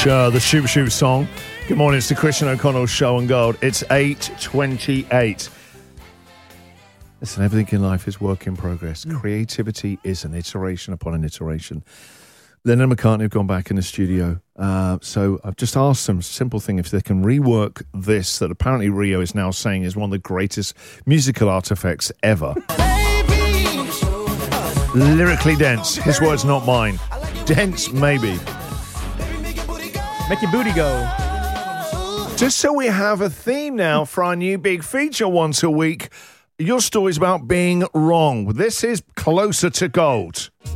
the Shoot Shoot song. Good morning, it's the Christian O'Connell Show on Gold. It's 8:28. Listen, everything in life is work in progress. Creativity is an iteration upon an iteration. Lennon and McCartney have gone back in the studio. So I've just asked them, simple thing, if they can rework this that apparently Rio is now saying is one of the greatest musical artifacts ever. Lyrically dense. His words, not mine. Dense, maybe. Make your booty go. Just so we have a theme now for our new big feature once a week. Your story's about being wrong. This is Closer to Gold.